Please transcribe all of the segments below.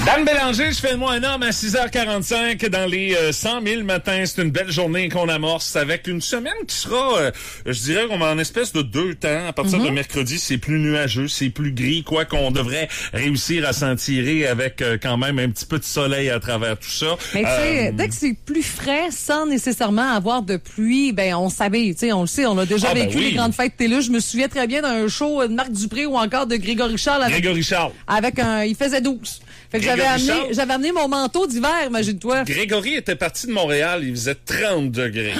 Dan Bélanger, je fais de moi un homme à 6h45 dans les 100 000 matins. C'est une belle journée qu'on amorce avec une semaine qui sera, je dirais, comme en espèce de deux temps. À partir de mercredi, c'est plus nuageux, c'est plus gris, quoi qu'on devrait réussir à s'en tirer avec quand même un petit peu de soleil à travers tout ça. Mais tu sais, dès que c'est plus frais, sans nécessairement avoir de pluie, ben on s'habille. Tu sais, on le sait, on a déjà vécu les grandes fêtes TELUS. Je me souviens très bien d'un show de Marc Dupré ou encore de Grégory Charles. Grégory Charles. Il faisait 12. Fait que j'avais amené mon manteau d'hiver, imagine-toi. Grégory était parti de Montréal, il faisait 30 degrés.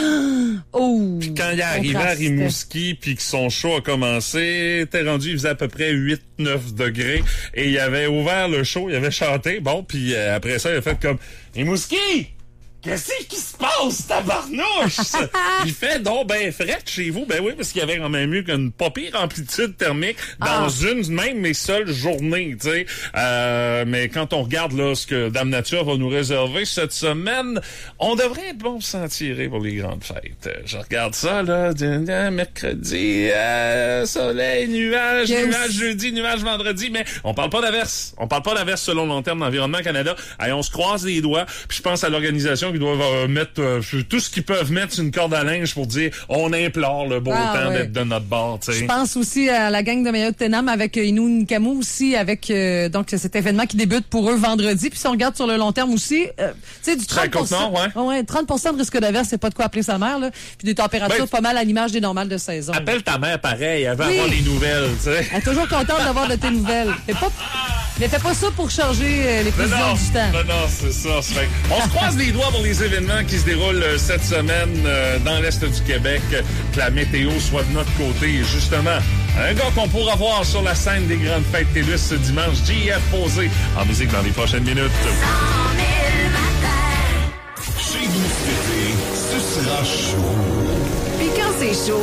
Oh! Puis quand il est arrivé à Rimouski, puis que son show a commencé, il était rendu, il faisait à peu près 8-9 degrés. Et il avait ouvert le show, il avait chanté, bon, puis après ça, il a fait comme « Rimouski! Qu'est-ce qui se passe, tabarnouche? » Il fait donc ben fret chez vous. Ben oui, parce qu'il y avait quand même eu une pas pire amplitude thermique dans une même et seule journée, tu sais. Mais quand on regarde là ce que Dame Nature va nous réserver cette semaine, on devrait être bon s'en tirer pour les grandes fêtes. Je regarde ça, là, mercredi, soleil, nuages, nuages jeudi, nuages vendredi, mais on parle pas d'averse. On parle pas d'averse selon Long Terme d'Environnement Canada. Allez, on se croise les doigts, puis je pense à l'organisation qui doivent mettre tout ce qu'ils peuvent mettre sur une corde à linge pour dire on implore le beau temps d'être de notre bord. T'sais. Je pense aussi à la gang de Mayotte Tenam avec Inou Nkamou aussi, avec donc cet événement qui débute pour eux vendredi. Puis si on regarde sur le long terme aussi, tu sais, du 30%. Ouais, 30% de risque d'averse, c'est pas de quoi appeler sa mère, là. Puis des températures pas mal à l'image des normales de saison. Appelle ta mère pareil, elle veut avoir les nouvelles. T'sais. Elle est toujours contente d'avoir de tes nouvelles. Mais fais pas ça pour changer les prévisions du temps. Non, c'est ça. On se croise les doigts pour les événements qui se déroulent cette semaine dans l'Est du Québec, que la météo soit de notre côté. Et justement, un gars qu'on pourra voir sur la scène des grandes fêtes TELUS ce dimanche, JF Posé, en musique dans les prochaines minutes. 100 000 matins. Chez vous, ce sera chaud. Puis quand c'est chaud,